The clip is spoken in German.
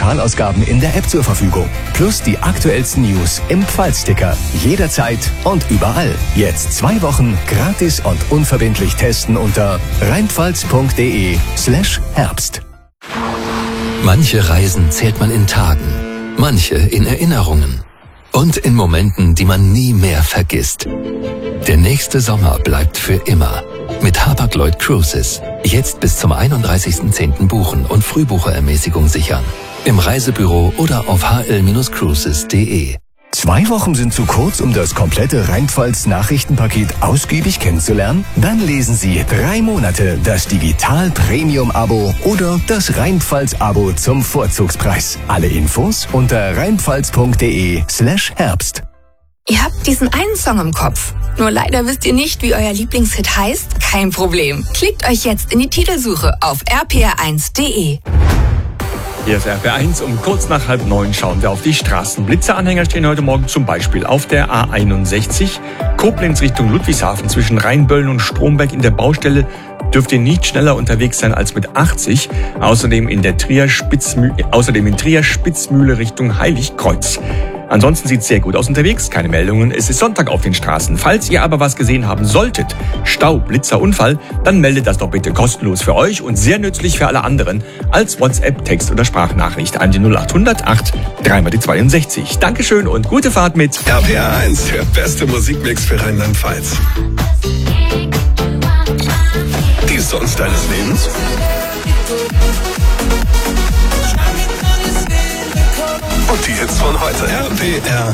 Lokalausgaben in der App zur Verfügung. Plus die aktuellsten News im Pfalzticker. Jederzeit und überall. Jetzt 2 Wochen gratis und unverbindlich testen unter rheinpfalz.de/Herbst. Manche Reisen zählt man in Tagen, manche in Erinnerungen und in Momenten, die man nie mehr vergisst. Der nächste Sommer bleibt für immer. Mit Hapag-Lloyd Cruises. Jetzt bis zum 31.10. buchen und Frühbucherermäßigung sichern. Im Reisebüro oder auf hl-cruises.de. 2 Wochen sind zu kurz, um das komplette Rheinpfalz-Nachrichtenpaket ausgiebig kennenzulernen? Dann lesen Sie 3 Monate das Digital-Premium-Abo oder das Rheinpfalz-Abo zum Vorzugspreis. Alle Infos unter rheinpfalz.de/Herbst. Ihr habt diesen einen Song im Kopf. Nur leider wisst ihr nicht, wie euer Lieblingshit heißt? Kein Problem. Klickt euch jetzt in die Titelsuche auf rpr1.de. Hier ist RPR1. Um kurz nach 8:30 schauen wir auf die Straßen. Blitzeranhänger stehen heute Morgen zum Beispiel auf der A61 Koblenz Richtung Ludwigshafen zwischen Rheinböllen und Stromberg in der Baustelle. Dürft ihr nicht schneller unterwegs sein als mit 80. Außerdem in Trier Spitzmühle Richtung Heiligkreuz. Ansonsten sieht es sehr gut aus unterwegs, keine Meldungen. Es ist Sonntag auf den Straßen. Falls ihr aber was gesehen haben solltet, Stau, Blitzer, Unfall, dann meldet das doch bitte kostenlos für euch und sehr nützlich für alle anderen als WhatsApp, Text oder Sprachnachricht an die 0800 8 3 die 62. Dankeschön und gute Fahrt mit RPR1, der beste Musikmix für Rheinland-Pfalz. Die Songs deines Lebens? Und die Hits von heute. RPR.